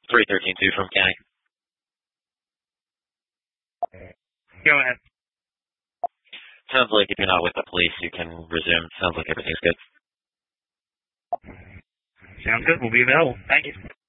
313-2 from County. Go ahead. Sounds like if you're not with the police, you can resume. Sounds like everything's good. Sounds good. We'll be available. Thank you.